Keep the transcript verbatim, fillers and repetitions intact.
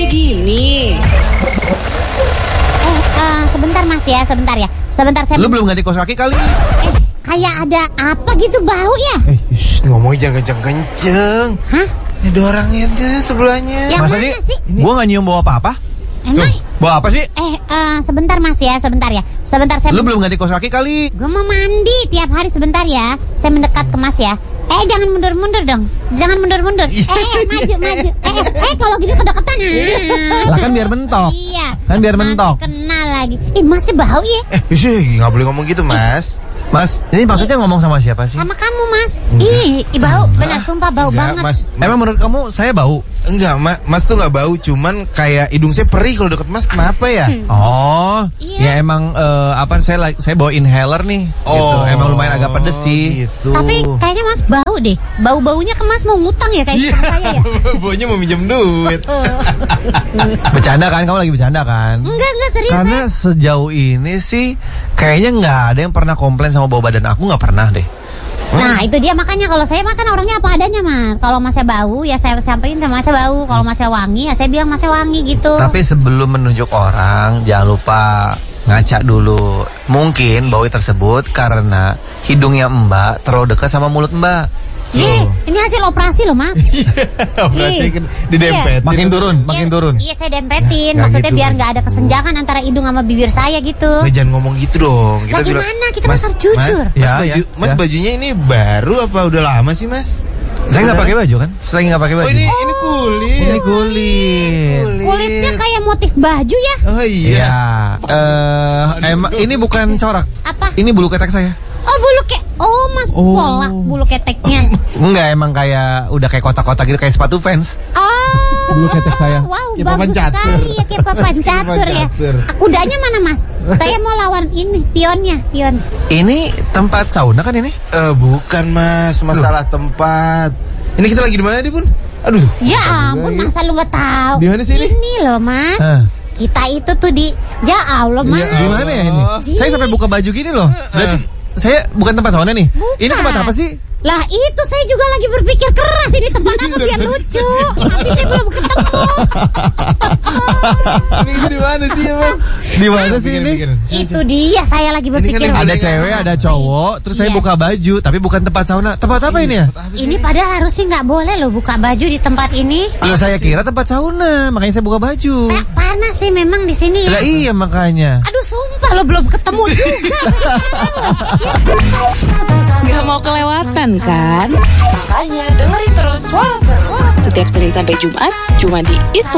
gini. Eh, uh, sebentar mas ya, sebentar ya. Sebentar saya... Lu belum ganti kaos kaki kali? Eh, kayak ada apa gitu bau ya? Eh, shh, ngomongnya jangan kenceng-kenceng. Hah? Ini ada orangnya tuh sebelahnya. Yang Masa mana sih? sih? Gua gak nyium bau apa-apa. Emang? Bau apa sih? Eh, uh, sebentar mas ya, sebentar ya. Sebentar saya... Lu belum ganti kaos kaki kali? Gue mau mandi tiap hari, sebentar ya. Saya mendekat ke mas ya. Eh, jangan mundur-mundur dong. Jangan mundur-mundur. Eh, eh, maju, maju. Eh, eh, eh kalau gini kedekatan. Lah kan biar mentok. Iya. Kan biar mentok. Masih kenal lagi. Ih, masih bau ya. Eh, sih, nggak boleh ngomong gitu, Mas. Mas, ini maksudnya ngomong sama siapa sih? Sama kamu mas. Ih, ih, bau. Benar, sumpah bau Enggak, banget. Mas, Mas. Emang menurut kamu saya bau? Enggak, ma Mas tuh nggak bau, cuman kayak hidung saya perih kalau deket Mas. Kenapa ya? Oh, Iya. ya emang eh, apa saya like- saya bawa inhaler nih. Gitu. Oh, Emang lumayan agak pedes sih. Gitu. Tapi kayaknya mas bau deh. Bau-baunya ke mas mau ngutang ya kayak Iya, teman saya ya. baunya mau minjem duit. Bercanda kan? Kamu lagi bercanda kan? Enggak, enggak serius. Karena saya. sejauh ini sih kayaknya nggak ada yang pernah komplain sama bau badan aku, nggak pernah deh. Nah itu dia, makanya kalau saya makan orangnya apa adanya mas. Kalau masnya bau ya saya sampaikan sama masnya bau. Kalau masnya wangi ya saya bilang masnya wangi gitu. Tapi sebelum menunjuk orang, jangan lupa ngaca dulu. Mungkin bau tersebut karena hidungnya Mbak terlalu dekat sama mulut Mbak. Ih, ini hasil operasi loh mas. Operasi kan didempetin. Makin turun, makin Iya, turun. Iya saya dempetin. Nah, Maksudnya gitu, biar gitu. nggak ada kesenjangan antara hidung sama bibir saya gitu. Nggak, jangan ngomong gitu dong. Lah gimana? Kita harus jujur. Mas, mas, Ya, baju, ya, mas ya. bajunya ini baru apa udah lama sih, Mas? Saya nggak pakai baju kan? Saya nggak pakai baju. Oh, ini ini kulit. Ini kulit. Kulitnya kayak motif baju ya. Oh iya. Iya. Eh, emang ini bukan corak. Apa? Ini bulu ketek saya. Oh bulu ke... Oh mas Oh. pola bulu keteknya. Enggak, emang kayak udah kayak kotak-kotak gitu, kayak sepatu fans. Oh. Bulu ketek saya. Wow, Kayak bagus papan catur. sekali ya, kayak papan Kayak catur papan ya. catur. Kudanya mana mas? Saya mau lawan ini, pionnya, pion. Ini tempat sauna kan ini? Eh bukan, Mas, masalah tempat. Ini kita lagi di mana nih, Bun? Aduh. Ya ampun, masa lu nggak tahu? Di mana sih ini? Ini loh mas. Hah. Kita itu tuh di... Ya Allah mas. Di mana ya ini? Ji. Saya sampai buka baju gini loh. Berarti saya bukan tempat sauna nih. Bukan. Ini tempat apa sih? Lah itu saya juga lagi berpikir keras ini tempat apa biar lucu. Tapi saya belum ketemu. Ini kita di mana sih, Emang? Di mana sih ini? Itu dia saya lagi berpikir. kan Ada cewek, ada cowok, terus saya Iya. buka baju, tapi bukan tempat sauna. Tempat apa ini ya? Ini padahal harusnya nggak boleh loh buka baju di tempat ini. Loh, saya kira tempat sauna, makanya saya buka baju. Pak, panas sih memang di sini ya. Lah iya makanya. Aduh sumpah lo belum ketemu juga. Gak mau kelewatan kan? Makanya dengerin terus Suara Seru setiap Senin sampai Jumat cuma di Iswa.